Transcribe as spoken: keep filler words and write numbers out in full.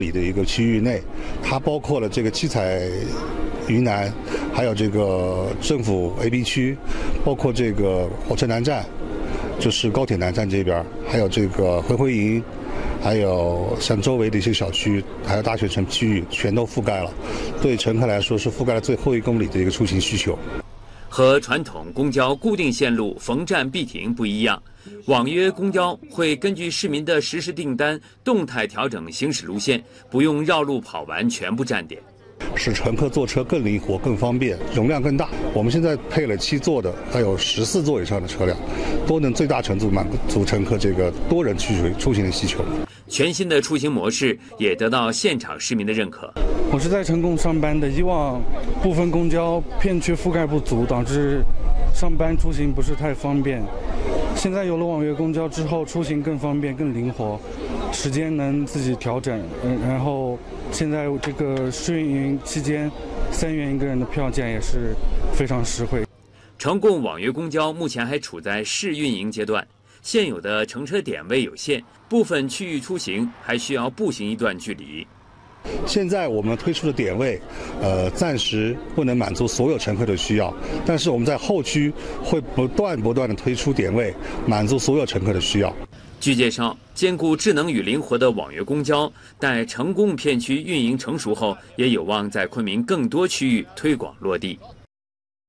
里的一个区域内，它包括了这个七彩云南，还有这个政府 A B 区，包括这个火车南站，就是高铁南站这边，还有这个回回营，还有像周围的一些小区，还有大学城区域，全都覆盖了。对乘客来说，是覆盖了最后一公里的一个出行需求。 和传统公交固定线路逢站必停不一样，网约公交会根据市民的实时订单动态调整行驶路线，不用绕路跑完全部站点， 使乘客坐车更灵活、更方便，容量更大。我们现在配了七座的，还有十四座以上的车辆，都能最大程度满足乘客这个多人出行出行的需求。 全新的出行模式也得到现场市民的认可。 我是在成功上班的，以往部分公交片区覆盖不足，导致上班出行不是太方便。现在有了网约公交之后，出行更方便、更灵活，时间能自己调整。嗯，然后现在这个试运营期间，三元一个人的票价也是非常实惠。 成共网约公交目前还处在试运营阶段，现有的乘车点位有限，部分区域出行还需要步行一段距离。 现在我们推出的点位，呃，暂时不能满足所有乘客的需要，但是我们在后区会不断不断的推出点位，满足所有乘客的需要。 据介绍，兼顾智能与灵活的网约公交，待成共片区运营成熟后，也有望在昆明更多区域推广落地。